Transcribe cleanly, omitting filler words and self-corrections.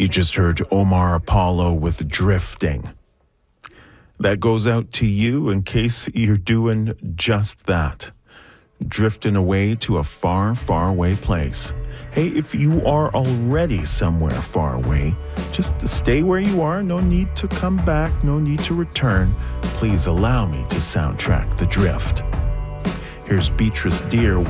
You just heard Omar Apollo with Drifting. That goes out to you in case you're doing just that. Drifting away to a far, far away place. Hey, if you are already somewhere far away, just stay where you are. No need to come back. No need to return. Please allow me to soundtrack the drift. Here's Beatrice Deer